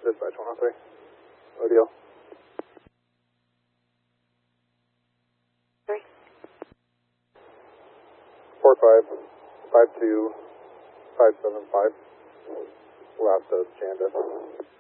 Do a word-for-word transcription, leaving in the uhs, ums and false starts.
dispatch one oh three. O D L. Sorry. four five five two five seven five. Last of Janda.